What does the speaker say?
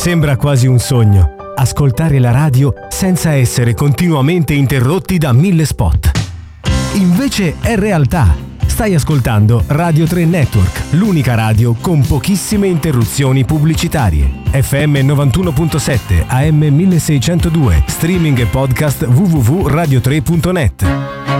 Sembra quasi un sogno, ascoltare la radio senza essere continuamente interrotti da 1000 spot. Invece è realtà. Stai ascoltando Radio 3 Network, l'unica radio con pochissime interruzioni pubblicitarie. FM 91.7, AM 1602, streaming e podcast www.radio3.net.